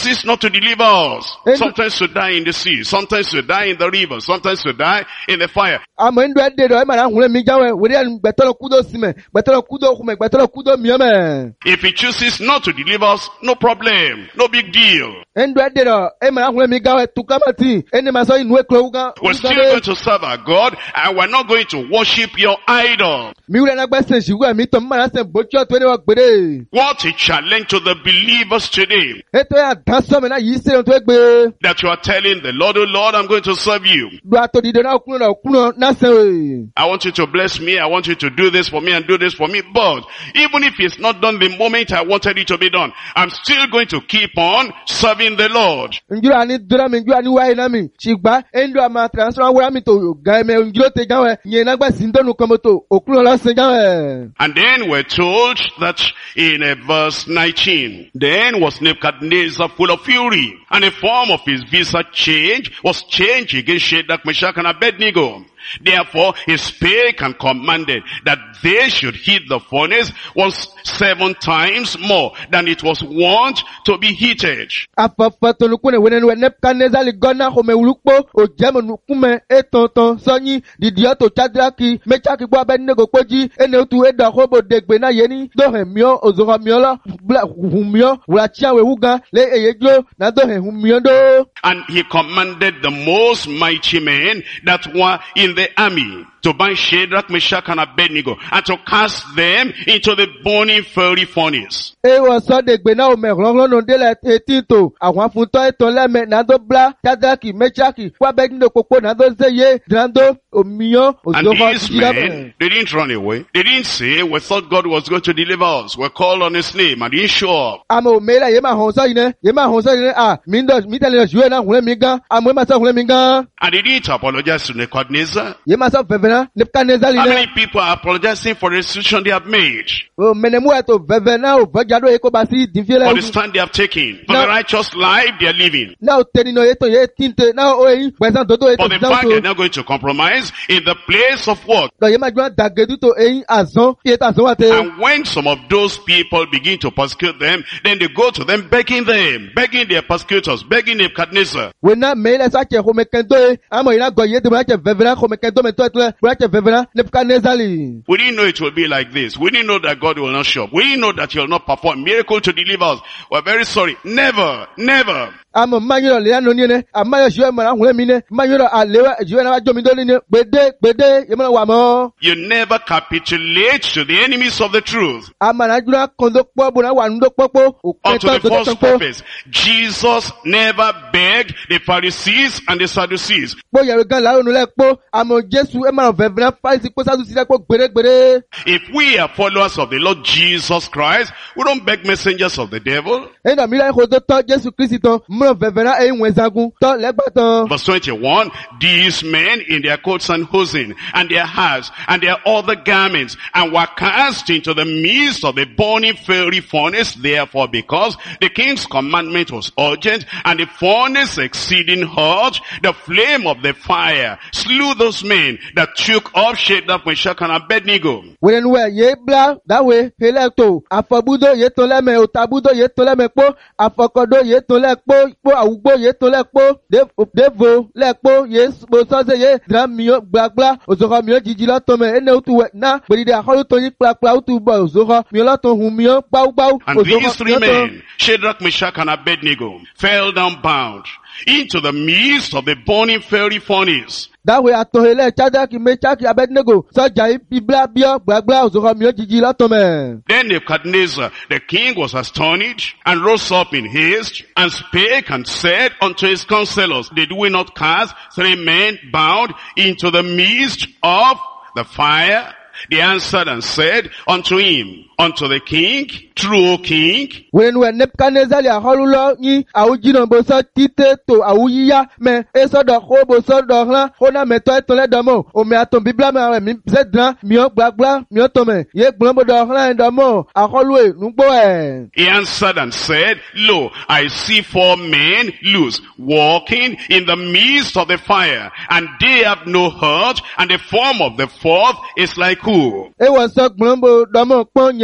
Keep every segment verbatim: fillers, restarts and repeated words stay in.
chooses not to deliver us, sometimes to die in the sea, sometimes to die in the river, sometimes to die in the fire. If he chooses not to deliver us, no problem, no big deal. We're still going to serve our God, and we're not going to worship your idol. What a challenge to the believers today. That you are telling the Lord, oh Lord, I'm going to serve you. I want you to bless me, I want you to do this for me and do this for me, but even if it's not done the moment I wanted it to be done, I'm still going to keep on serving the Lord. And then we're told that in uh, verse nineteen, then was Nebuchadnezzar full of fury, and the form of his visage changed, was changed against Shadrach, Meshach, and Abednego. Therefore he spake and commanded that they should heat the furnace once seven times more than it was wont to be heated. And he commanded the most mighty men that were in the army to bind Shadrach, Meshach, and Abednego, and to cast them into the burning fiery furnace. And these men, they didn't run away. They didn't say, we thought God was going to deliver us. We called on his name, and he didn't show up. And they didn't apologize to Nebuchadnezzar. How many people are apologizing for the decision they have made? For the stand they have taken, for the righteous life they are living, for the fact they are not going to compromise in the place of work. And when some of those people begin to persecute them, then they go to them begging them, begging their persecutors, begging Nebuchadnezzar. We didn't know it will be like this. We didn't know that God will not show up. We didn't know that he will not perform miracle to deliver us. We're very sorry. Never, never. You never capitulate to the enemies of the truth. Unto the first purpose, Jesus never begged the Pharisees and the Sadducees. If we are followers of the Lord Jesus Christ, we don't beg messengers of the devil. Verse twenty-one, these men in their coats and hosen, and their hats, and their other garments, and were cast into the midst of the burning fiery furnace. Therefore, because the king's commandment was urgent, and the furnace exceeding hot, the flame of the fire slew those men that took up Shadrach, Meshach, and Abednego. And these three men, Shadrach, Meshach, and Abednego, fell down bound into the midst of the burning fiery furnace. Then Nebuchadnezzar, the king, was astonished, and rose up in haste, and spake and said unto his counselors, did we not cast three men bound into the midst of the fire? They answered and said unto him, unto the king, true king. He answered and said, lo, I see four men loose, walking in the midst of the fire, and they have no hurt, and the form of the fourth is like who?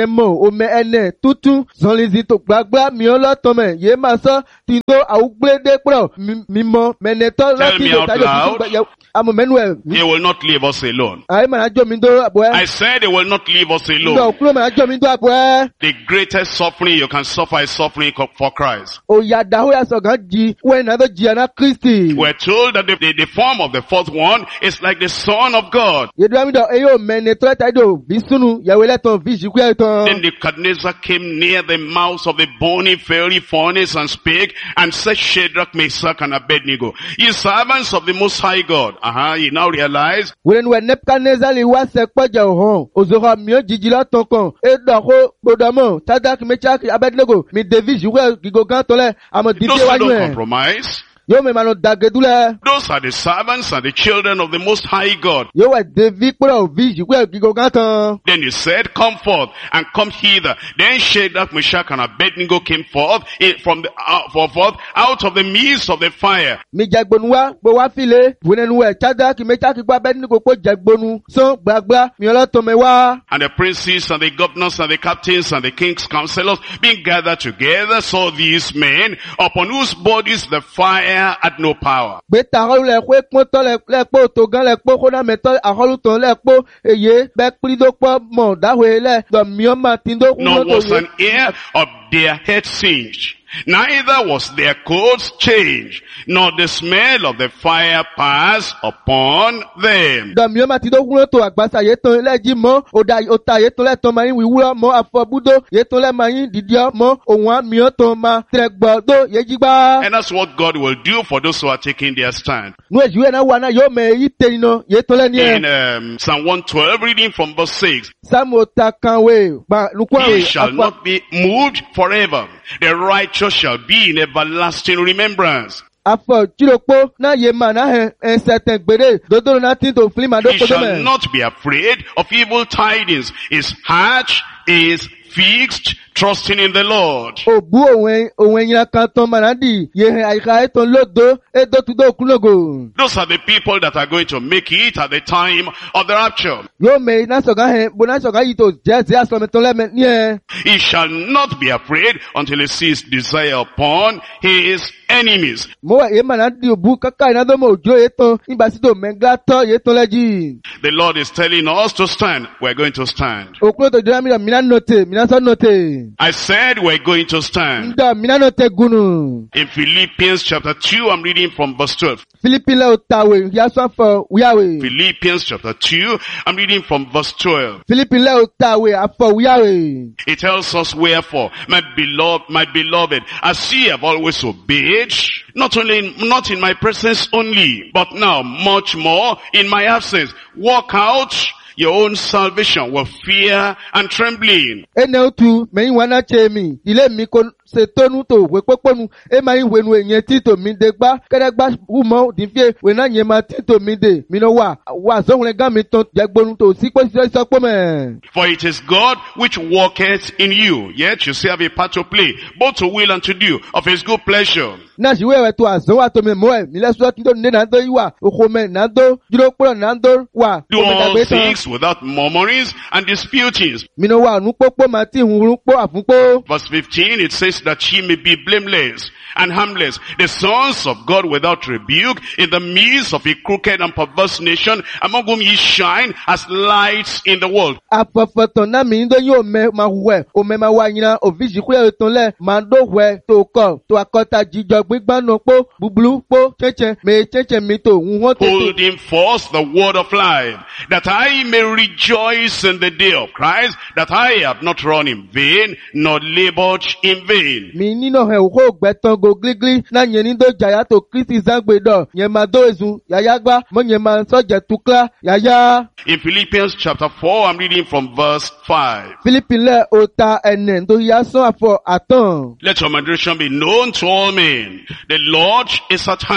nye mo ome ene tutu zonlizi to gbagba mi olotome ye ma so ti do awugbede pro mi mo meneto lati do tajo amo menue. He will not leave us alone. Ai ma jo mi do abo. I said he will not leave us alone. Do kuro ma jo mi do abo. The greatest suffering you can suffer is suffering for Christ. O ya da ho ya so gan ji when na do ji na Christi. We're told that the, the, the form of the fourth one is like the Son of God. Ye do mi do eyo meneto tajo bisunu ya wele ton vi ji ku e ton. Then Nebuchadnezzar came near the mouth of the burning fiery furnace and spake and said, Shadrach, Meshach, and Abednego, ye servants of the Most High God. Uh-huh, you now realize. When we Nebuchadnezzar li wa se poja ohun, ozoro mi o jiji lo ton kan, e do ko gbodamo, Shadrach, Meshach, Abednego, mi David ji we gigo gan tole, amo dide Those wa who don't nu. compromise. Yo me mano dagedule. Those are the servants and the children of the Most High God. Yo we David pro vi ji we gigo gan ton. Then he said, come forth and come hither. Then Shadrach, Meshach, and Abednego came forth eh, from the uh, forth out of the midst of the fire. Mi jagbonu wa, bo wa file, wenenu we Shadrach, Meshach, Abednego ko jagbonu. So gbagba mi oloton me wa. And the princes and the governors and the captains and the king's counselors being gathered together saw these men upon whose bodies the fire had no power. Be tarol le kwe kpoto le le po to gan le po kona meto aholu ton le po eye be prido po mo da we le do mi o ma tindo ku Nor to was ye. an hair of their head singed. Neither was their coats changed, nor the smell of the fire pass upon them. Do mi o ma tindo ku to agbasa ye ton le ji mo o da o ta ye ton le ton ma yin wi wuro mo afobudo ye ton le ma yin didio mo ohun mi o ton ma tregbo do ye jigba. And that's what God will do for those who are taking their stand. Nu eju na wa na yo me yi te ino ye ton le ni In e. um, Psalm one twelve, reading from verse six, Samo ta kan we ba lukwa he we shall afo. not be moved forever. The righteous shall be in everlasting remembrance. Afọ chirokpo na ye ma na he en certain gbere dodo na tin to flima do He kodo shall me. not be afraid of evil tidings. His heart is fixed, trusting in the Lord. Obu owen owen yin kan ton manadi ye he aika eton lodo e do tu do kulogo. Those are the people that are going to make it at the time of the rapture. Yo me na so ga he bo na so ga yi to je je aso me ton le me ni e. He shall not be afraid until he sees desire upon his enemies. Mo wa ye manadi obu kaka ina do mo ojo eton niba si do mengla to ye ton leji. The Lord is telling us to stand. We're going to stand. Okulo to jira mi mi na note mi na so note. I said we're going to stand. Nda mi na note gunu. In Philippians chapter two, I'm reading from verse twelve. Philippine le otawe ya so fo wiawe. Philippians chapter two, I'm reading from verse twelve. Philippine le otawe afo wiawe. It tells us, wherefore, my beloved, my beloved, as ye have always obeyed, not only, in, not in my presence only, but now much more in my absence, work out your own salvation with fear and trembling. Ene otu me yin wana che mi ile mi ko se tonu to we poponu e ma yin wenu eyen ti to mi de gba kere gba umo di fie we na yen ma ti to mi de mi no wa wa so won gan mi ton jagbonu to si pe si so po me. For it is God which worketh in you, yet you still have a part to play, both to will and to do of his good pleasure. Na si we we to aso wa to me mo e mi le so ti do ne na do yiwa oko me na do juro pro na do wa Do all things without murmurings and disputings. mi no wa nu popo ma ti hun po afunpo. Verse fifteen, it says that ye may be blameless and harmless, the sons of God without rebuke, in the midst of a crooked and perverse nation, among whom ye shine as lights in the world. Afọfọtàn náà mi ń dó yóò mẹ máa wẹ̀, òmẹ máa wá yìnyín, òfìsì kúrẹ́ ètò lẹ̀, máa ń dó wẹ̀ tó kọ̀, tó akọ́ta jíjọ gbígbánu pó, búburú pó, chẹ́chẹ́, mẹ chẹ́chẹ́ mi tó, ń wọ́n tó tó. Holding forth the word of life, that I may rejoice in the day of Christ, that I have not run in vain, nor labored in vain. Mi nínú ẹ̀ òkú ògbẹ́tàn go gígí, náà yẹn ní dó jàyà tó Kristi zágbèdọ̀, yẹn máa dó èzùn, yàyà gbá, mọ́ yẹn máa sọ́jẹ̀ tukla, yàyà. In Philippians chapter four, I'm reading from verse five. Philippines ota ẹnẹ̀ tó yá sán àfọ̀ àtàn. Let your moderation be known to all men. The Lord is at hand.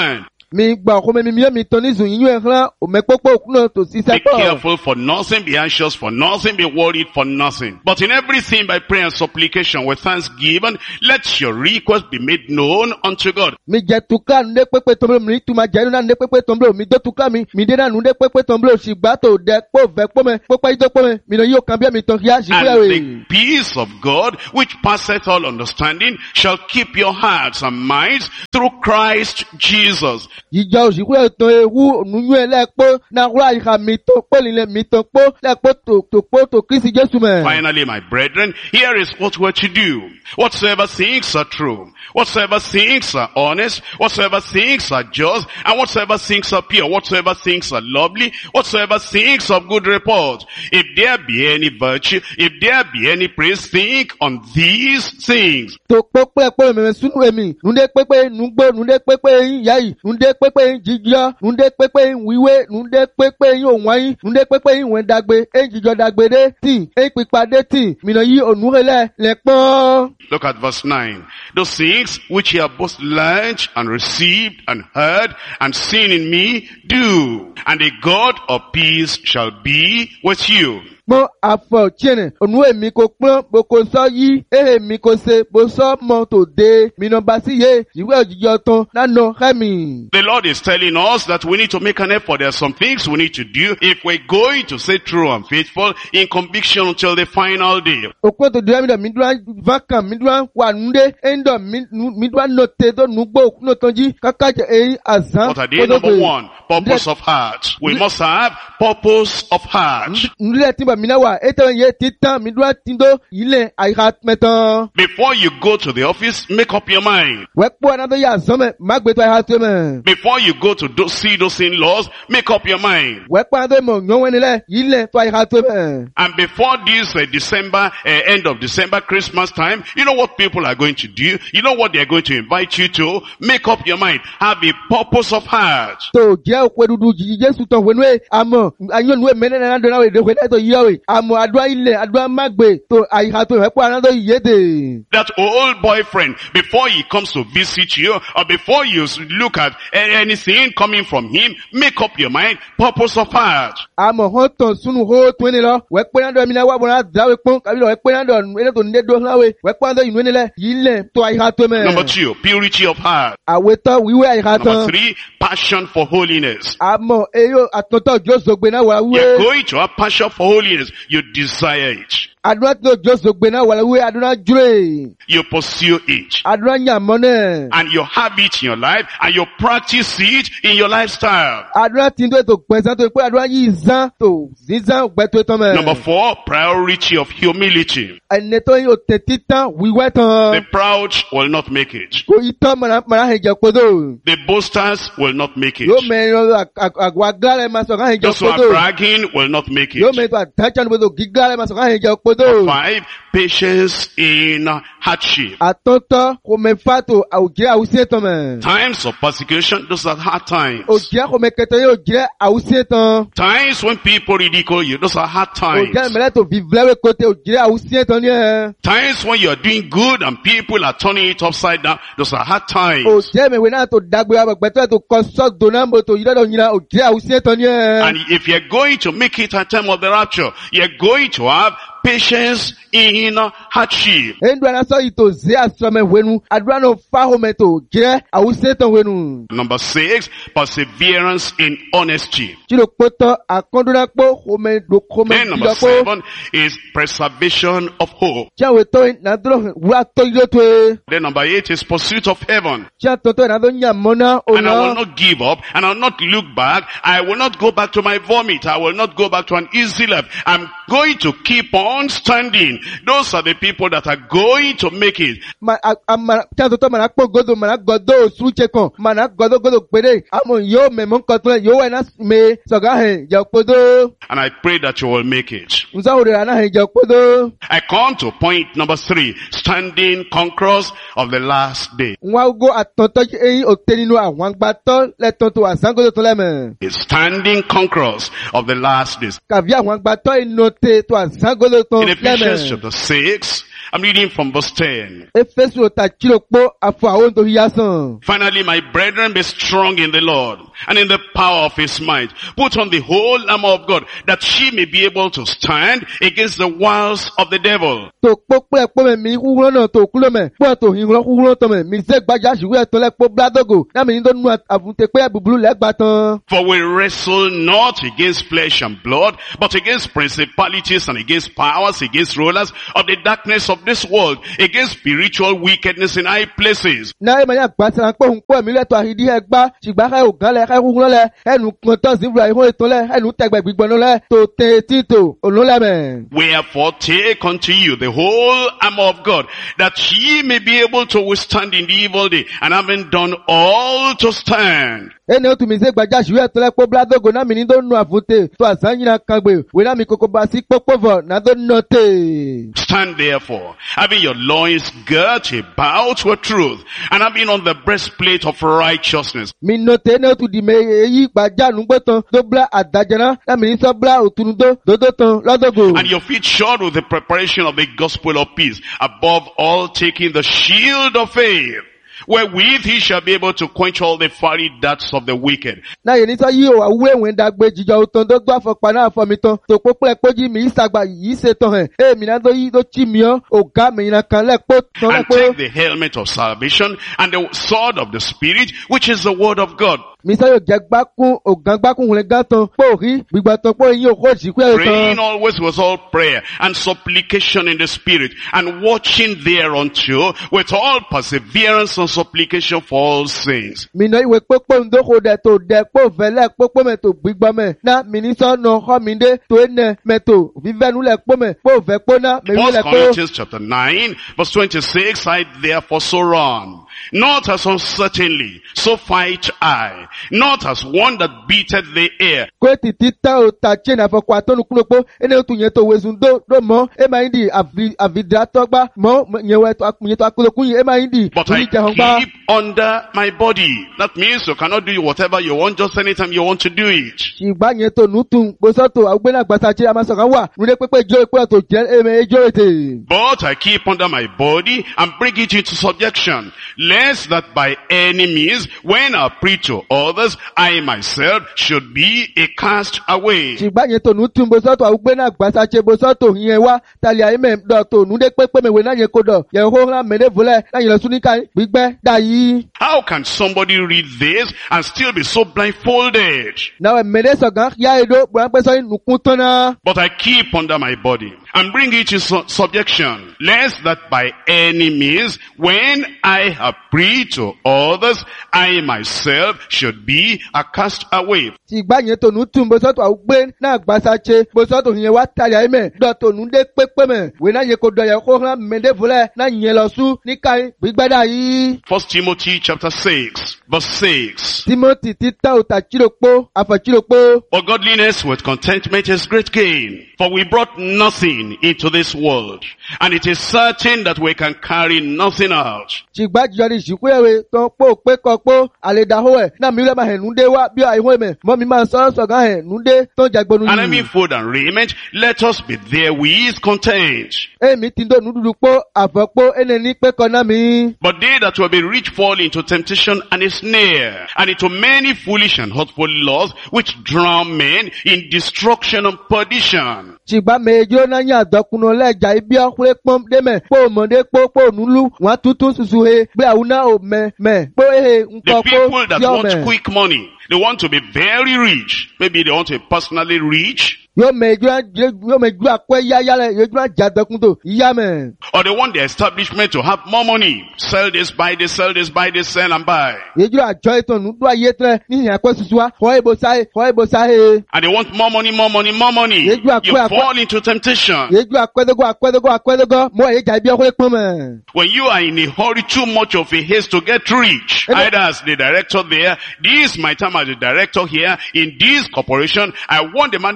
Mi gba ọkọ mi mi mi tán ní zùn yíyún ẹ̀hán òmẹ́pọ́pọ́ òkúnà tó sí Be sẹ́pọ̀. careful for nothing, be anxious for nothing, be worried for nothing. But in everything by prayer and supplication with thanksgiving, let your request be made known unto God. Mi jẹ tuka nde pépé tọmọlò mi tuma jẹ nínú nde pépé tọmọlò mi dó tuka mi mi dé náà nde pépé tọmọlò ṣìgbà tó dẹ kpó vẹ kpó mẹ kpókpá yìí tó kpó mẹ mi nà yóò kàn bí mi tán kíá ṣìkú yà And wẹ̀. the peace of God, which passeth all understanding, shall keep your hearts and minds through Christ Jesus. Ìjọ òṣìkú yà tán ewu nùyún ẹ lẹ́ẹ̀kpó náà wúrà ìhà mi tó kpó lílẹ̀ mi tán kpó lẹ́ẹ̀kpó tó tó kpó tó Kristi Jésù mẹ. Finally, my brethren, here is what we're to do. Whatsoever things are true, whatsoever things are honest, whatsoever things are just, and whatsoever things are pure, whatsoever things are lovely, whatsoever things of good report, if there be any virtue, if there be any praise, think on these things. Tó kpó kpó mẹ̀mẹ̀ sunu èmi nùdé pépé nùgbó nùdé pépé yín yá yìí nùdé pépé yín jíjọ nùdé pépé yín wíwé nùdé pépé yín òwò yín nùdé pépé yín wẹ̀ dàgbé yín jíjọ dàgbé dé tì yín pípa dé tì mìnà yí ònúrẹ́lẹ̀ lẹ́pọ́n. Look at verse nine. Those things which ye have both learned and received and heard and seen in me, do. And the God of peace shall be with you. Mo afọ tiẹnẹ ònú èmi kò pọ́n bó kò sọ yí èhè mi kò ṣe bó sọ mọ tó dé mìnà bá sí yé ìwé òjijì tán nánà rẹ́mi. The Lord is telling us that we need to make an effort. There are some things we need to do if we're going to stay true and faithful in conviction until the final day. Òkú tó dúró mi dọ̀ mi dúró vacan mi dúró wà nùdé ẹ̀ń dọ̀ mi dúró nọ̀tẹ̀ tó nùgbò òkú náà tán jí káká jẹ èyí àzán. What are they? Number one, purpose of heart. We must have purpose of heart. Nùdílẹ̀ tí bà mí náà wà ètò yẹ títàn mi dúró tí tó ilẹ̀ àyíká mẹ́tàn. Before you go to the office, make up your mind. Wẹ́pọ̀ ẹ̀ná tó yà àzán mẹ́ má gbé tó àyíká tó mẹ́. Before you go to do, see those in-laws, make up your mind. Wẹ́pọ̀ ẹ̀ná tó mọ̀ yọ̀wẹ́ nílẹ̀ ilẹ̀ tó àyíká tó mẹ́. And before this uh, December, uh, end of December, Christmas time, you know what people are going to do? You know what they're going to invite you to? Make up your mind. Have a purpose of heart. Tó jẹ́ òpè dúdú jìjì Jésù tán wẹ̀nu ẹ̀ àmọ́ àyọ̀nù ẹ̀ mẹ́rin náà dọ̀nà wẹ̀ dẹ̀wẹ̀ náà tó yíyá wẹ̀ àmọ́ àdúrà ilẹ̀ àdúrà mágbè tó àyíká tó wẹ́pọ̀ ẹ̀ná tó yé dè. That old boyfriend, before he comes to visit you, or before you look at anything coming from him, make up your mind, purpose of heart. Àmọ́ hàn tán sunu hó tó ẹni lọ wẹ́pọ̀ ẹ̀ná dọ̀ mi náà wà bọ̀ náà dáwé pọ́n kàbí lọ wẹ́pọ̀ ẹ̀ná dọ̀ ẹ̀ná tó ní dọ̀ láwé wẹ́pọ̀ ẹ̀ná dọ̀ ìnú ẹni lẹ̀ ilẹ̀ tó àyíká tó mẹ́. Number two, purity of heart. Àwẹ̀tọ́ wíwé àyíká tán. Number three, passion for holiness. Àmọ́ èyí àtúntò Jósògbè náà wà wíwé. You're going to have passion for holiness. You desire it. Àdúrà tó Jósògbè náà wà wíwé àdúrà júrè. You pursue it. Àdúrà yàmọ́ náà. And you have it in your life, and you practice it in your lifestyle. Àdúrà tí ń tó ètò pẹ̀sán tó pé àdúrà yìí zán tó zízán gbẹ́tò tán mẹ́. Number four, priority of humility. Ẹni tó yóò tètè tán wíwẹ́ tán. The proud will not make it. Kò yí tán màrà hẹ̀jẹ̀ kodo. The boasters will not make it. Yóò mẹ́rin àgbà gíláàrẹ̀ máa sọ̀rọ̀ hẹ̀jẹ̀ Those who are kodo. bragging will not make Yóò it. mẹ́rin tó àtàkùn gbọdọ̀ gíláàrẹ̀ máa sọ̀rọ̀ hẹ̀jẹ̀ kodo. Five, patience in hardship. Àtọ́tọ́ kò mẹ́fà tó àwùjẹ́ àwùsẹ́ tán mẹ́. Times of persecution, those are hard times. Òjẹ́ kò mẹ́kẹtẹ yóò jẹ́ àwùsẹ́ tán. Times when people ridicule you, those are hard times. Òjẹ́ mẹ́lẹ́ tó fi vlẹ́wé kote òjẹ́ àwùsẹ́ tán ní ẹ̀. Times when you are doing good and people are turning it upside down, those are hard times. Òjẹ́ mẹ́wé náà tó dàgbé wa pẹ̀tẹ́ tó kọ sọ́ọ̀dọ̀ náà bò tó yí lọ́dọ̀ yìí náà òjẹ́ àwùsẹ́ tán ní ẹ̀. And if you're going to make it at time of the rapture, you're going to have patience in hardship. Endu anasọ ito ze asọmẹ wenu adura no fahome to jẹ awuse tán wenu. Number six, perseverance in honesty. Chiro kpọtọ akọndunakpo home do home Then number didọkpo. seven is preservation of hope. Chiawe to naduro wura to ilo to e. Then number eight is pursuit of heaven. Chia toto nado nyamona And I will ona. not give up, and I will not look back. I will not go back to my vomit. I will not go back to an easy life. I'm going to keep on standing. Those are the people that are going to make it. Ma a a ma chia toto mana kpo godo mana godo suche kan mana godo godo pere amo yo me mon kotun yo we na me soga he je podo. And I pray that you will make it. Nza ore ana he je podo. I come to point number three, standing conquerors of the last day. Nwa go atonto eyin ote nínú àwọn agbato le tonto asangodo to le me. Is standing conquerors of the last days. Kàbí àwọn agbato ino te to azangolo ton In Ephesians leme. chapter six, I'm reading from verse ten. Efesu ta chilokpo afọ àwọn tó hiyasan. Finally, my brethren, be strong in the Lord and in the power of his might. Put on the whole armor of God, that ye may be able to stand against the wiles of the devil. To kpokpo ekpo me mi kukulo na to kulo me. Kpo to hinlo kukulo to me. Mi se gbaja shiwe to le kpo bladogo. Na mi ndo nu avunte pe bubulu le gbatan. For we wrestle not against flesh and blood, but against principalities and against powers, against rulers of the darkness of this world, against spiritual wickedness in high places. Na e ma ya gbasa npo npo mi le to ahidi egba. Sigba ka ogan le ka kukulo le. Enu kan to zibra ihun eton le. Enu tegbe gbigbon le. To te tito olole me. Wherefore take unto you the whole armor of God, that ye may be able to withstand in the evil day, and having done all to stand. Ene otu mi se gbaja shiwe to le kpo bladogo na mi ni ndo nu avunte. To azanyina kangbe. We na mi koko ba si kpokpo vo na do note. Stand therefore, having your loins girt about with truth, and having on the breastplate of righteousness, Mi note ne otu di me eyi gbaja nu gbetan do bla adajana na mi ni so bla otunu do dodo tan lodogo. and your feet shod with the preparation of the gospel of peace. Above all, taking the shield of faith, wherewith he shall be able to quench all the fiery darts of the wicked. Na ye ni so yi o awe wen dagbe jijo utan do gba fo pa na fo mi tan to popo epoji mi isagba yi se tan he e mi na do yi do chi mi o oga mi na kan le po tan le And po take the helmet of salvation and the sword of the Spirit, which is the word of God, mi so yo je gba kun ogan gba kun le gan tan po ri gbigba tan po yin o ko ji ku e praying tan always with all prayer and supplication in the Spirit, and watching thereunto with all perseverance and supplication for all saints. mi no iwe popo ndo ko de to de po vele popo me to gbigba me na mi ni so no ho mi de to ene me to vivenu le po me po ve po na me wi First le po. Corinthians chapter nine, verse twenty-six, I therefore so run, not as uncertainly, so fight I, not as one that beateth the air, Ko ti tita o ta chain afọ kwa tonu kunopo ene otu yen to wesun do do mo e ma indi avi avidra togba mo yen we to akunyen to akulokun yen e ma indi but I ni je hongba keep under my body. That means you cannot do whatever you want just anytime you want to do it. sigba yen to nutun bo so to agbe na gbasa che ama so kan wa nure pepe jo epo to je e me ejo ete But I keep under my body and bring it into subjection, lest that by any means, when I preach to others, I myself should be a cast away. sigba yen to nutun bo so to agbe na gbasa che bo so to yen wa tali ai me do to nu de pepe me we na yen ko do ye ho ran me de vole na yen lo suni kai gbigbe da yi How can somebody read this and still be so blindfolded? na we me de so gan ya edo bo an pe so nukun tan na. But I keep under my body and bring it to su- subjection, lest that by any means, when I have preached to others, I myself should be a cast away. Ti gba yen to nu tun bo so to agbe na gbasa che bo so to yen wa tali ai me do to nu de pepe me we na ye ko do ye ko ran me de vole na yen lo su ni kai gbigbe da yi. First Timothy chapter six, verse six. Timothy ti ta o ta chiropo afa chiropo For godliness with contentment is great gain. For we brought nothing into this world, and it is certain that we can carry nothing out. ti gba jijo ni siku ewe to po pe ko po ale da ho e na mi le ma he nu de wa bi ai ho me mo mi ma so so gan he nu de to jagbonu And having ni food and raiment, let us be therewith content. e mi ti do nu dudu po afopo ene ni pe ko na mi. But they that will be rich fall into temptation and a snare, and into many foolish and hurtful laws, which drown men in destruction and perdition. Chigba mejo na nya dokuno leja ibi okure pom de me po mo de po po nulu wa tutun susu he gbe awuna o me me po he The nko people po that yo want me quick money, they want to be very rich. Maybe they want to be personally rich, yo mejo yo mejo akwe ya ya le yo ja dokun to iya me or they want the establishment to have more money. Sell this, buy this, sell this, buy this, sell and buy. yejo ajo itan nu do aye tre ni yan akwe susu wa ho ebo sai ho ebo sai And they want more money, more money, more money. Yeju You akwe akwe. fall into temptation. yejo akwe dogo akwe dogo akwe dogo mo ye ja ibi okure pom me When you are in a hurry, too much of a haste to get rich, Amen. either as the director there, this is my time as the director here, in this corporation, I want the management to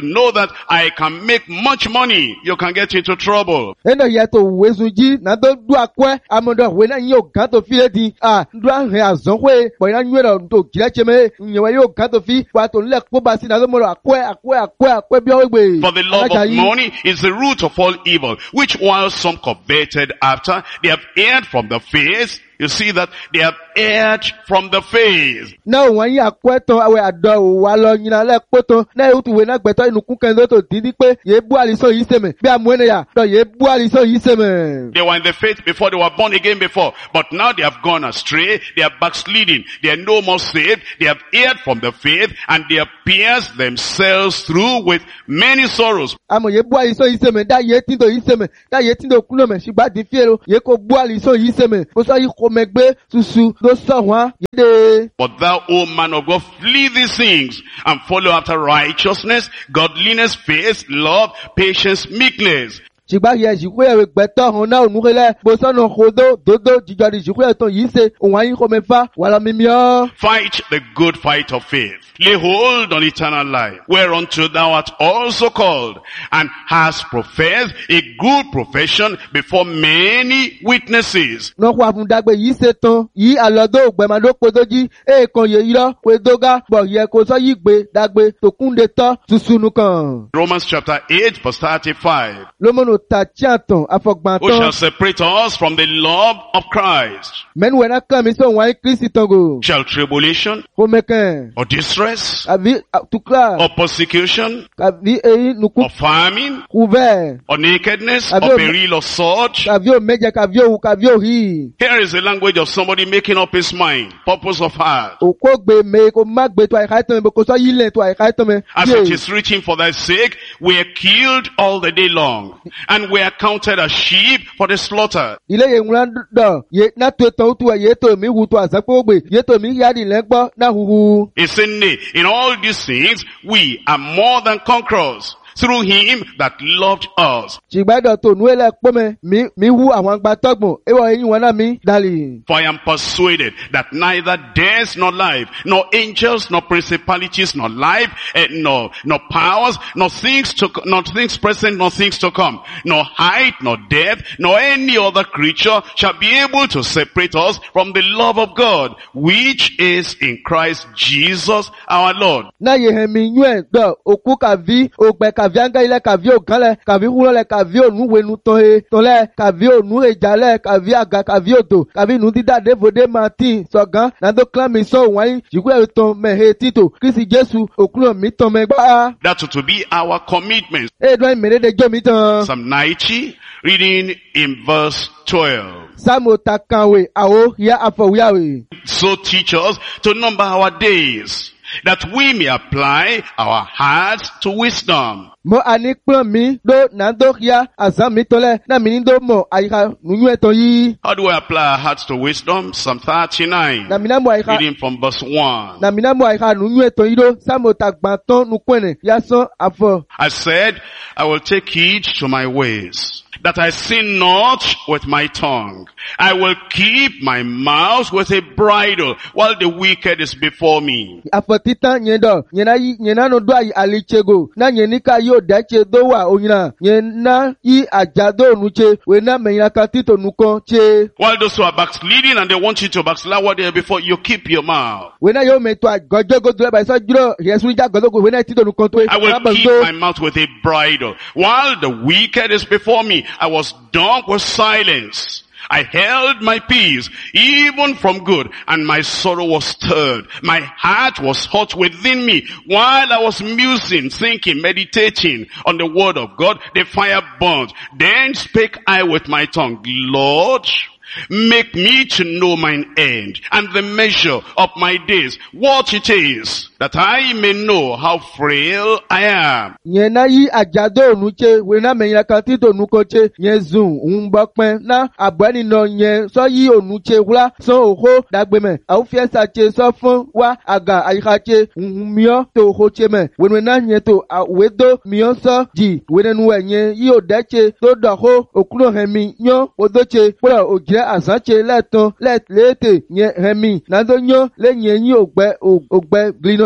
know that I can make much money, you can get into trouble. ena ya to wezuji na do du akwe amodo we na yo kan to fi edi ah du an he azon we bo na nwe do to kire cheme nyewe yo kan to fi wa to le po ba si na do mo akwe akwe akwe akwe bi o gbe. For the love of money is the root of all evil, which while some coveted after, they have erred from the faith. You see that they have erred from the faith. Na won yi akweto awe ado wa lo nyina le poto na utu we na gbeto inu kun kan do to didi pe ye bu aliso yi seme bi amuene ya do ye bu aliso yi seme. They were in the faith before, they were born again before, but now they have gone astray, they are backsliding, they are no more saved, they have erred from the faith, and they have pierced themselves through with many sorrows. Amo ye bu aliso yi seme da ye tindo yi seme da ye tindo kuno me sigba di fiero ye ko bu aliso yi seme o so yi megbe susu do so won yede. But thou, O man of God, flee these things and follow after righteousness, godliness, faith, love, patience, meekness. Sigba ye jikwe e gbeto hon na onurele bo so no khodo dodo jijori jikwe ton yi se ohun ayin ko mefa wala mimio. Fight the good fight of faith. Lay hold on eternal life, whereunto thou art also called, and hast professed a good profession before many witnesses. No kwa fun dagbe yi se ton yi alodo ogbe ma do podoji e kan ye iro we doga bo ye ko so yi gbe dagbe to kunde to susunu kan. Romans chapter eight verse thirty-five. Lomono ta tiaton afogban Who shall ton. separate us from the love of Christ? Men we na kan mi so wan Kristi tongo. Shall tribulation Ko meken. or distress Avi tukla. or persecution Avi e nuku or famine couvert. or nakedness Have or you- peril or sword? Kavio meja kavio u kavio hi. Here is the language of somebody making up his mind, purpose of heart. O ko gbe me ko ma gbe to ai kai ton me ko so yi le to ai kai ton me. As it is written, for thy sake we are killed all the day long, and we are counted as sheep for the slaughter. Ile ye nwran do ye na to to tu ye to mi hu to asapo gbe ye to mi ya di le gbo na huhu. He said, nay, in all these things we are more than conquerors through him that loved us. Sigba to nu ele po me mi mi hu àwọn agba togbon e wo yin won na mi dali. For I am persuaded that neither death nor life, nor angels, nor principalities, nor life, eh, nor, nor powers, nor things to, nor things present, nor things to come, nor height, nor depth, nor any other creature shall be able to separate us from the love of God, which is in Christ Jesus our Lord. Na ye he mi yun do oku kavi ogbe kavi anga ile kavi oganle kavi hulo le kavi onu wenu ton he ton le kavi onu ejale kavi aga kavi odo kavi nu dida devode martin sogan na do clan mi so wan jigwe ton me he tito Kristi Jesu okulo mi ton me gba. That to be our commitment. E do mere de jo mi ton. Psalm ninety, reading in verse twelve. Samo takanwe awo ya afowiawe. So teach us to number our days, that we may apply our hearts to wisdom. Mo ani plan mi do na do ya azam mi tole na mi ni do mo ayika nunu eton yi. How do we apply our hearts to wisdom? Psalm thirty-nine, Na mi na mo ayika reading from verse one. na mi na mo ayika nunu eton yi do samo tagban ton nu kwene ya son afo. I said, I will take heed to my ways, that I sin not with my tongue. I will keep my mouth with a bridle, while the wicked is before me. Afo titan yen do yen na yi yen na no do ayi alichego na yen ni ka yo dache do wa onyina yen na yi ajado nuche we na me yin kan tito nu kon che. While those who are backsliding and they want you to backslide what they are before, you keep your mouth. We na yo me to agojogo do ba so juro yesu ja gojogo we na tito nu kon to. I will keep my mouth with a bridle. While the wicked is before me, I was dumb with silence. I held my peace, even from good, and my sorrow was stirred. My heart was hot within me. While I was musing, thinking, meditating on the word of God, the fire burned. Then spake I with my tongue, Lord, make me to know mine end, and the measure of my days, what it is, that I may know how frail I am. Yen na yi ajado nuche we na me yin kan tito nu kon che yen zun un bo pen na abani no yen so yi onuche wula so oho dagbe me a fi esa che so fun wa aga ayika che mio to ho che me we we na yen to we do mio so ji we nu yen yi o de che to do ho okulo hemi yan odo che pro oje asan che leton let lete yen hemi na do yan le yen yi ogbe ogbe glino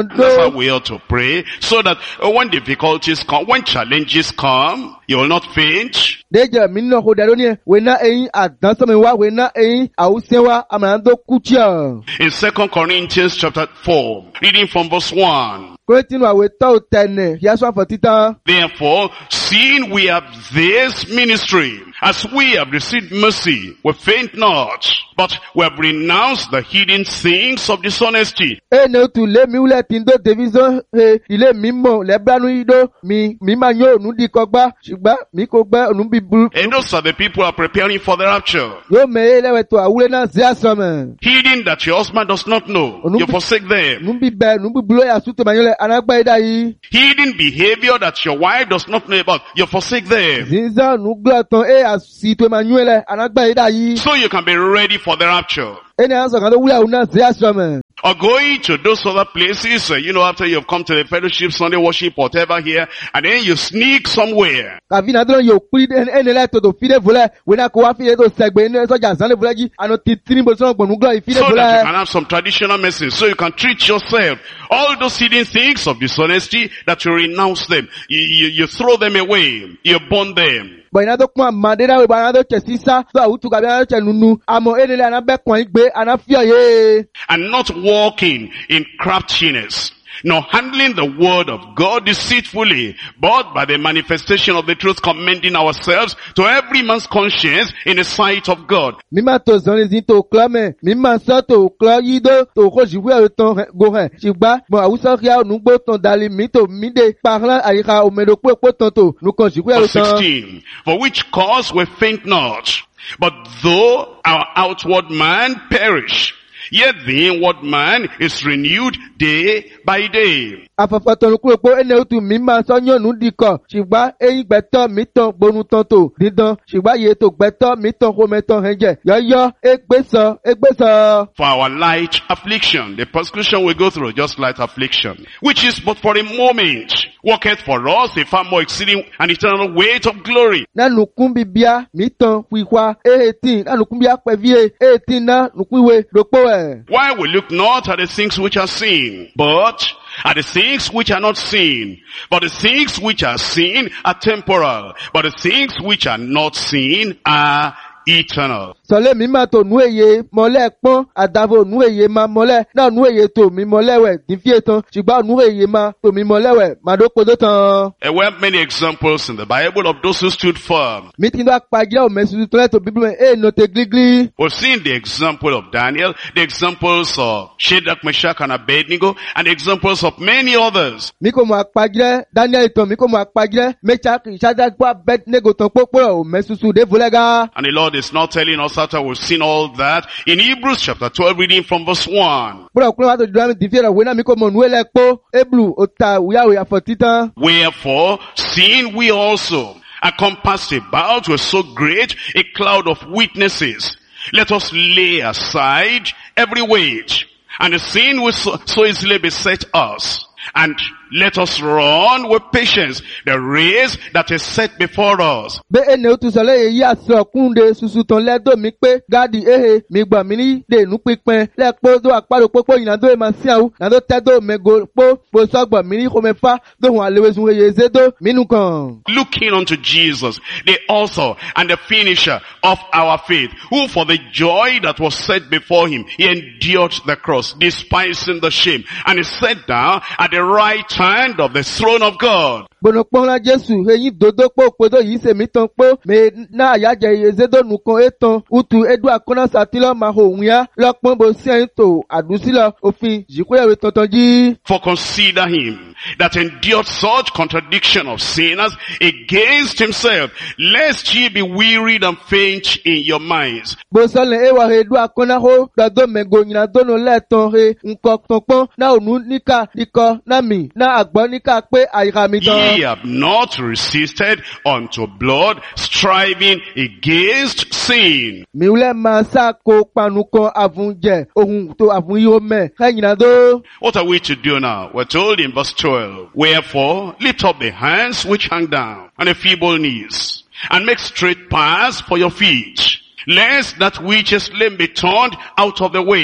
nínú That's how dó. we ought to pray, so that uh, when difficulties come, when challenges come, you will not faint. Déjà mi nínú ọkọ̀ dàdó ní ẹ̀, wẹ̀ ná eyín àdánsọ́mi wá, wẹ̀ ná eyín àwùsẹ́ wá, àmàlà tó kú tí ọ̀. In Second Corinthians chapter four, reading from verse one. Kúrẹ́tìnú àwẹ̀ tọ́ ò tẹ̀nẹ̀, yasọ́ àfọ̀ títàn. Therefore, seeing we have this ministry, as we have received mercy, we faint not, but we have renounced the hidden things of dishonesty. Ene otu le mi wule ti ndo television he ile mi mo le branu ido mi mi ma yo nu di kogba ṣùgbọ́n mi kò gbẹ́ onu bi buru. And those are the people who are preparing for the rapture. Yo me elewe to awule na zi asome. Hidden that your husband does not know. You forsake them. Nu bi be nu bi bulo ya sute ma yole anagba ida yi. Hidden behavior that your wife does not know about. You forsake them. Zinza nu glo ton e asi to ma yole anagba ida yi. So you can be ready for the rapture. Ene anso kan do wule una zi asome. Or going to those other places, uh, you know, after you've come to the fellowship, Sunday worship, whatever here, and then you sneak somewhere. Kavi na don yo kuri en ene le to do fide vole we na ko wa fide to segbe ni so ja sanle vole ji ano ti tiri bo so gbonu glo fide So vole. that you can have some traditional medicine, so you can treat yourself. All those hidden things of dishonesty, that you renounce them. You, you, you throw them away. You burn them. But ina to kun amade da we ba na to chesisa to awutu ka bi na to nunu amo ene le ana be kon igbe ana fi oye. And not walking in craftiness, nor handling the word of God deceitfully, but by the manifestation of the truth, commending ourselves to every man's conscience in the sight of God. Mi ma to zan zin to klame mi ma so to klo yido to ko jiwe o ton go he ṣùgbọ́n mo awuso ria nu gbo ton dali mi to mi de parlant ayika o medo pe po ton to nu kan jiwe o Verse ton. sixteen, for which cause we faint not, but though our outward man perish, yet the inward man is renewed day by day. Afafo ton ku po ene otu mi ma so yan nu di ko ṣùgbọ́n eyin gbeto mi ton gbonu ton to didan ṣùgbọ́n ye to gbeto mi ton ko meton henje yoyo egbeso egbeso. For our light affliction, the persecution we go through, just light affliction, which is but for a moment, worketh for us a far more exceeding and eternal weight of glory. Na nukun bibia mi ton wiwa eighteen na nukun bia pevie eighteen na nukunwe dopo e. Why we look not at the things which are seen, but at the things which are not seen. But the things which are seen are temporal, but the things which are not seen are eternal. Sọlé mi máa tó nu èyè mọ́lẹ̀ pọ́n àdàbò nu èyè máa mọ́lẹ̀ náà nu èyè tó mi mọ́lẹ̀wẹ̀ dífíè tán ṣùgbọ́n nu èyè máa tó mi mọ́lẹ̀wẹ̀ máa dókòó tó tán. There were many examples in the Bible of those who stood firm. Mi ti lọ apagílẹ̀ òmẹ́sùn tó lẹ́tọ̀ bíbélì mẹ́ èè nọ́tẹ̀ gírígírí. We've seen the example of Daniel, the examples of Shadrach, Meshach, and Abednego, and the examples of many others. Mi kò mọ apagílẹ̀ Daniel tán mi kò mọ apagílẹ̀ Meshach, Shadrach, Abednego tán pópó òmẹ́sùn dé volẹ́gá. And the Lord is not telling us after we've seen all that in Hebrews chapter twelve, reading from verse one. Bọ́dọ̀ kúrò wá tó jùlọ mi dìfíè rẹ̀ wé náà mi kò mọ̀ nù ẹlẹ́ pọ́ Eblu òta wíyàwó àfọ̀ títán. Wherefore, seeing we also are compassed about with so great a cloud of witnesses, let us lay aside every weight and the sin which so, so easily beset us, and let us run with patience the race that is set before us. Bẹ́ ẹnì ó tún sọ lẹ́yìn yí àṣọ kúnde ṣuṣu tán lẹ́dọ̀ mi pé gáàdì ehe mi gbà mí ní dènú pípẹ́ lẹ́pọ̀ tó àpárò pópó ìnàdó ẹ̀ máa sí àwọn ìnàdó tẹ́dọ̀ mẹ́gò pó bó sọ́gbọ̀ mí ní kòmẹ́fà dóhùn àlewèsùn eye zédó mínú kan. Looking unto Jesus, the author and the finisher of our faith, who for the joy that was set before him, he endured the cross, despising the shame, and he sat down at the right hand of the throne of God. Gbọ̀nà pọ́nlá Jésù eyín dòdó pò pédó yìí sèmi tán pó mè náà àyájẹ iye zédó nùkan étan utu edu àkọ́nà sàtìlọ́ máa hò òun yá lọ́pọ́n bó sí ẹ̀yìn tó àdúsílọ̀ òfin jìkúyàwó tuntun jí. For consider him that endured such contradiction of sinners against himself, lest ye be wearied and faint in your minds. Bó sọ́lẹ̀ ewa he edu àkọ́nà hó dọ̀dọ̀ mẹ́gò nyìnà dónú lẹ́ẹ̀tàn he nǹkan tán pọ́n náà ònú níkà níkọ náà mì náà àgbọ̀ níkà pé àyíká mi tán. Ye have not resisted unto blood, striving against sin. Mi wúlẹ̀ máa sáko panukan àfúnjẹ ohun tó àfúnyíwó mẹ́ kẹ́yìnà dó. What are we to do now? We're told in verse twelve, wherefore lift up the hands which hang down, and the feeble knees, and make straight paths for your feet, lest that which is lame be turned out of the way,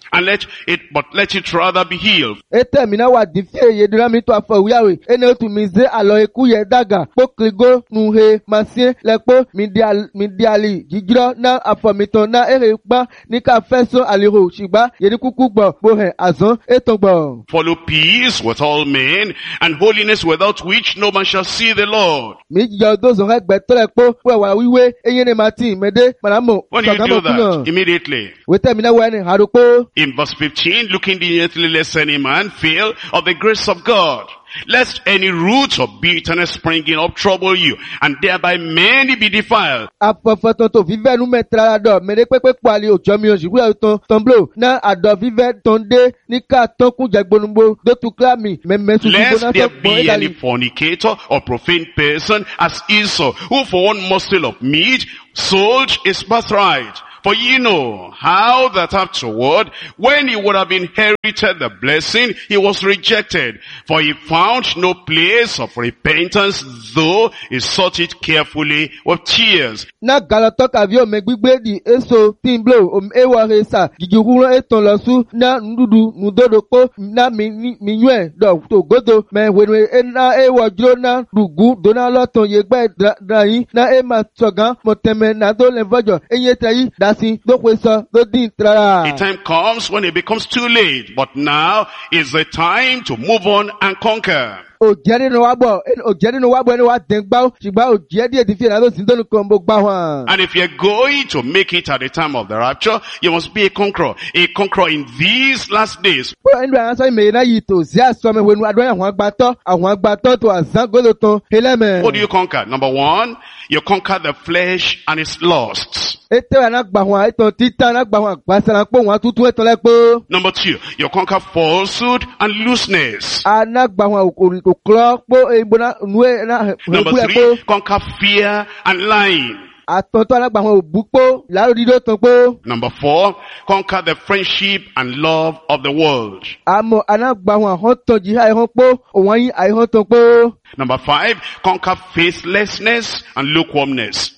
and let it, but let it rather be healed. Ete mina wa difie ye dira mi to afọ wiyawe. Ene otu mi ze alo eku ye daga. Po kligo nuhe masien lekpo mi dial mi diali. Jijiro na afọ mi ton na ere gba ni ka feso aliro shigba ye di kuku gbo bohe azon eton gbo. Follow peace with all men and holiness, without which no man shall see the Lord. Mi jijo do zon egbe to lekpo we wa wiwe eye ne mati mede manamo. When do you do that? Immediately. Wete mina wa ni haruko. In verse fifteen, look indignantly lest any man fail of the grace of God, lest any root of bitterness springing up trouble you, and thereby many be defiled. Afọfọ tonto vive nu metra ado mere pepe pali ojo mi osi wi ton tomblo na ado vive tonde ni ka ton kun jagbonugbo do tu klami meme su Lest na there so be any fornicator or profane person as Esau, who for one morsel of meat sold his birthright. For ye know how that afterward, when he would have inherited the blessing, he was rejected. For he found no place of repentance, though he sought it carefully with tears. Na galato kavio me gbigbe di eso timblo o ewa resa jijukuro eton losu na ndudu nudodo ko na mi mi yue do to godo me wenwe na ewa jiro na dugu dona loton yegbe drayin na e ma sogan moteme na do levojo eye tayi dasi do kwesa do din tra. A time comes when it becomes too late, but now is the time to move on and conquer. Ojeri no wabo, ojeri no wabo ni wa dengba, shigba ojeri di fi na lo sin donu kan bo gba wan. And if you're going to make it at the time of the rapture, you must be a conqueror, a conqueror in these last days. Po enu an so me na yi to si aso me wenu adon awon agbato, awon agbato to azan golo ton heleme. What do you conquer? Number one, you conquer the flesh and its lusts. Ete wa na gba wan eton titan na gba wan gbasara po wan tutu eton lepo. Number two, you conquer falsehood and looseness. Ana gba wan oklo po e bona nuwe na. Number three, conquer fear and lying. Atonto ana gba wan obupo laro dido ton po. Number four, conquer the friendship and love of the world. Amo ana gba wan hon ton ji ai hon po, owan yin ai hon ton po. Number five, conquer faithlessness and lukewarmness.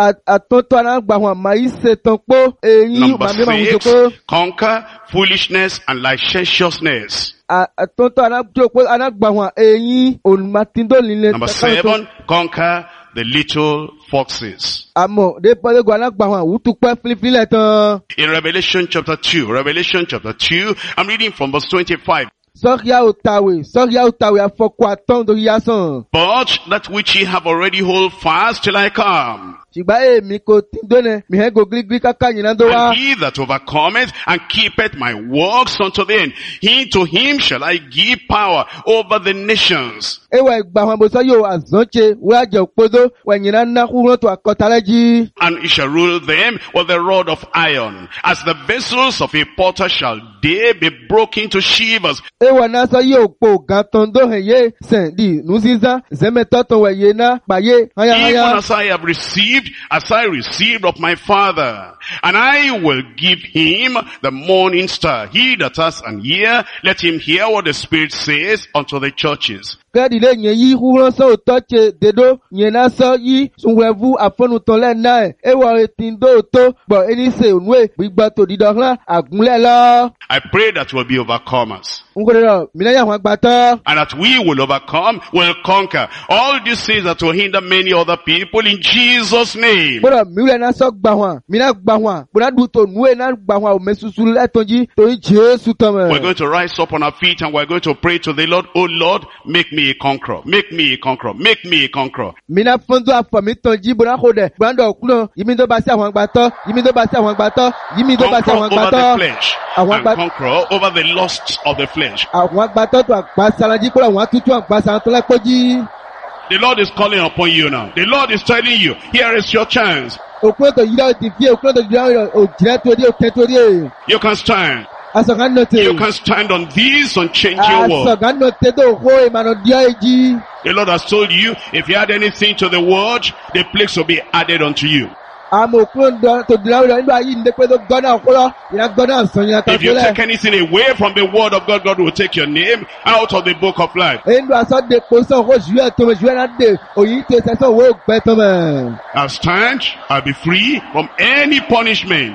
Atonto ana gba wan mai se ton po, eyin Number ma me ma mu six, po. conquer foolishness and licentiousness. Atonto ana joko ana gba wan eyin olmatindo lile. Number seven, conquer the little foxes. Amo de pele go ana gba wan wutu pe filifile tan. In Revelation chapter two, Revelation chapter two, I'm reading from verse twenty-five. Sọ́kíá òtàwé, sọ́kíá òtàwé afọ́kọ́ àtọ́n tó yá sàn. But that which ye have already hold fast till I come. Ṣùgbọ́n èmi kò tí dóne, mi hẹ́ go gírígírí káká yìí náà tó wá. And he that overcometh and keepeth my works unto the end, he to him shall I give power over the nations. Ewa ìgbà àwọn àbòsọ́ yóò àzánṣe, wọ́n àjẹ́ òpódó, wẹ̀yìn náà ná kúrò tó àkọ́tàlẹ́ jí. And he shall rule them with the rod of iron. As the vessels of a potter shall they be broken to shivers. Ewa náà sọ yóò po gàtàn dóhìn yé sẹ̀ di nùsísá, zẹ́mẹ̀tọ́ tó wẹ̀yẹ náà pàyé háyáháyá. Even as I have received, as I received of my Father, and I will give him the morning star. He that has an ear, let him hear what the Spirit says unto the churches. Kẹ́ẹ̀dì lè yẹn yí húrán sọ òtọ́ ṣe dédó, yẹn náà sọ yí sunwẹ̀vú àfọ́nùtàn lẹ́nà ẹ̀, ẹwà ètí ndó tó gbọ̀ ẹni ṣe ònúwẹ̀ gbígbà tó dídọ̀ hàn àgúnlẹ̀ lọ. I pray that we'll be overcomers. Ngororo, mina ya wọn gbàtọ́. And that we will overcome, will conquer. All these things that will hinder many other people in Jesus' name. Bọ́dọ̀ miwulẹ̀ náà sọ gbà wọn, mina gbà wọn, bọ́dọ̀ dùn tó nuwẹ̀ náà gbà wọn, òmẹ́susu lẹ́tọ̀jí torí Jésù tán mẹ́. We're going to rise up on our feet and we're going to pray to the Lord. Oh Lord, make me a conqueror. Make me a conqueror. Make me a conqueror. Mina fọ́ndọ́ àfọ̀mí tán jí bọ́dọ̀ kò dẹ̀, bọ́dọ̀ kúlọ̀, yìí mi tó bá sí àwọn gbàtọ́, yìí mi tó bá sí àwọn gbàtọ́, yìí mi tó bá sí àwọn Conqueror over gbàtọ́. the flesh. Àwọn And gbàtọ́. conqueror over the lusts of the flesh. Àwọn gbàtọ́ tó àgbà sàlájí kúrò àwọn àtútù àgbà sàlántọ́lẹ́ pọ́jí. The Lord is calling upon you now. The Lord is telling you, here is your chance. Òkúrò tó yíra òtì fíè, òkúrò tó yíra òjìrẹ́ torí òkè torí. You can stand. Asọ̀gán nọ̀tẹ̀. You can stand on this unchanging word. Asọ̀gán nọ̀tẹ̀ tó hó ìmànà díọ̀ èjì. The Lord has told you, if you add anything to the word, the plagues will be added unto you. Àmọ̀ òkúrò tó dìrà òrò nígbà yìí ní pé tó gbọ́nà òkúrò, ìyá gbọ́nà àsàn yìí If you àtàkùnlẹ̀. take anything away from the word of God, God will take your name out of the book of life. Èyí àsọ̀ dè kó sàn kó ṣùgbọ́n tó mẹ́ ṣùgbọ́n náà dè òyìn tó ṣẹ̀ṣọ́ owó ògbẹ́ tó mẹ́. I'll stand, I'll be free from any punishment.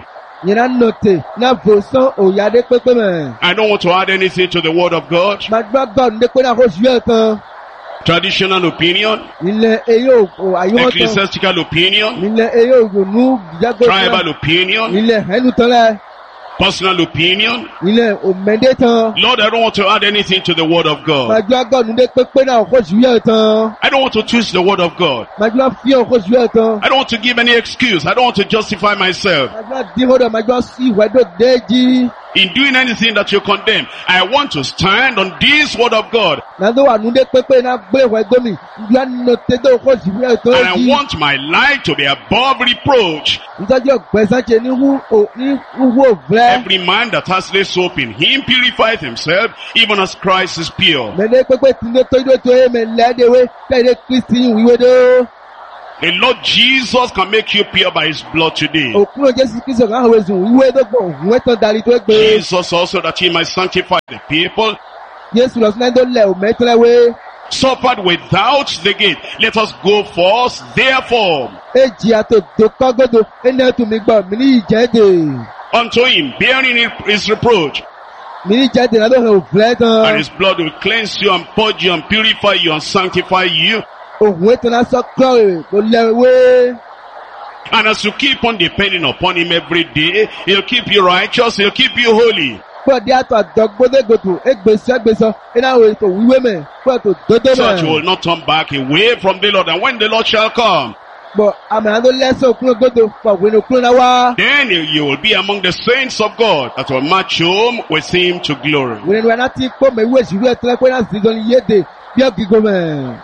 Yena note na voson oyade pepe me. I don't want to add anything to the word of God. Magba God nde pe na ko juye tan. Traditional opinion, Ile eyo o ayo tan. ecclesiastical opinion, Ile eyo nu jago. tribal opinion, Ile henu tan la. personal opinion. Ile o mende tan. Lord, I don't want to add anything to the word of God. Magba God nde pepe na ko juye tan. I don't want to twist the word of God. Magba fi o ko juye tan. I don't want to give any excuse. I don't want to justify myself Magba di hodo magba si wedo deji. in doing anything that you condemn. I want to stand on this word of God. Na do wa nu de pepe na gbe wedo mi. Ya note do ko juye tan. And I want my life to be above reproach. Ntoje ogbesan che ni hu o ni hu o vre. Every man that has this hope in him purifies himself, even as Christ is pure. Mene pepe tinde to do to e me ledewe pe de Christian wiwe do. The Lord Jesus can make you pure by his blood today. Okuro Jesu Kristo kan hawe zun wiwe do gbo ohun etan dari to gbe. Jesus also, that he might sanctify the people, Jesu lo sun do le o metlewe. suffered without the gate. Let us go forth, therefore, Eji ato do kogodo ene tu mi gbo mi ni ijede. unto him, bearing his reproach, Mi ni ijede na do he o vre and tan. his blood will cleanse you and purge you and purify you and sanctify you. Ohun etan na so kore ko lewe. And as you keep on depending upon him every day, he'll keep you righteous, he'll keep you holy. Po di ato adogbode goto egbese egbeso ina we to wiwe me. Po to dodo So that you me. will not turn back away from the Lord. And when the Lord shall come, But amando leso okuro godo po we no okuro na wa. then you will be among the saints of God that will march home with him to glory. We no na ti po me we si we etan pe na si don yede. Bí ọ̀gígó mẹ́.